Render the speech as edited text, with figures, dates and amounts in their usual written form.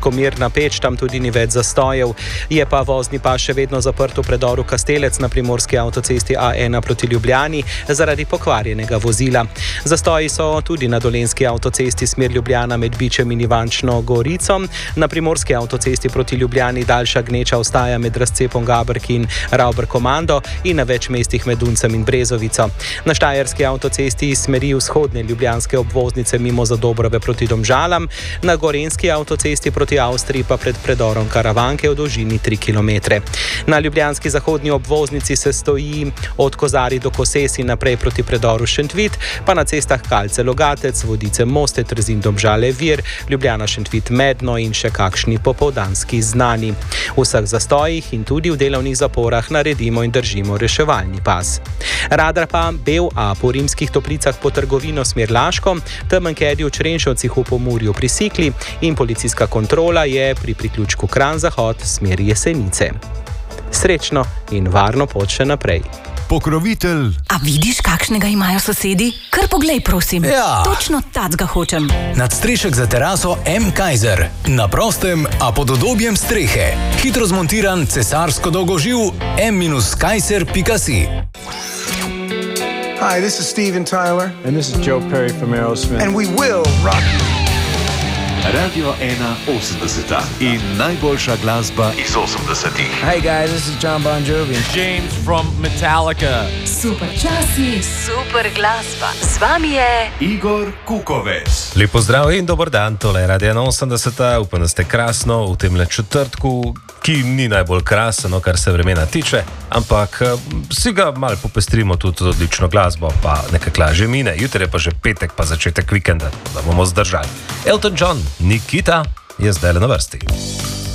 Krško Mirna Peč, tam tudi ni več zastojev. Je pa vozni pas še vedno zaprt v predoru Kastelec na primorski avtocesti A1 proti Ljubljani zaradi pokvarjenega vozila. Zastoji so tudi na dolenjski avtocesti smer Ljubljana med Bičem in Ivančno Gorico. Na primorski avtocesti proti Ljubljani daljša gneča ostaja med razcepom Gabrki in Rauber Komando in na več mestih med Duncem in Brezovico. Na štajerski avtocesti iz smeri vzhodne ljubljanske obvoznice mimo Zadobrove proti Domžalam, na gorenjski avtocesti proti Avstriji pa pred predorom Karavanke v dolžini 3 km. Na ljubljanski zahodni obvoznici se stoji od Kozarij do Koses in naprej proti predoru Šentvit, pa na cestah Kalce Logatec, Vodice Moste, Trzin Domžale Vir, Ljubljana Šentvit Medno in še kakšni popoldanski znani. V vseh zastojih in tudi v delovnih zaporah naredimo in držimo reševalni pas. Radar pa bel, a po Rimskih Toplicah po trgovino smer Laško, Temenkedi v Črenšovcih v Pomurju pri Sikli in policijska kontrola je pri priključku Kranj-Zahod smer Jesenice. Srečno in varno pot še naprej. Pokrovitelj. A vidiš, kakšnega imajo sosedi? Kar poglej, prosim. Ja. Točno tacga hočem. Nadstrešek za teraso M. Kaiser. Na prostem, a pod udobjem strehe. Hitro zmontiran cesarsko dolgoživ m-kaiser.si. Hi, this is Steven Tyler. And this is Joe Perry from Aerosmith. And we will rock you. Radio 180 in najboljša glasba iz 80-ih. Hey guys, this is John Bon Jovi. James from Metallica. Super časi, super glasba. Z vami je Igor Kukovec. Lep pozdrav in dober dan, tole je Radio 180, upam, da ste krasno v temle četrtku, ki ni najbolj krasen, kar se vremena tiče, ampak si ga malo popestrimo tudi z odlično glasbo, pa nekaj lažje mine. Jutri je pa že petek, pa začetek vikenda, da bomo zdržali. Elton John, Nikita je zdaj na vrsti.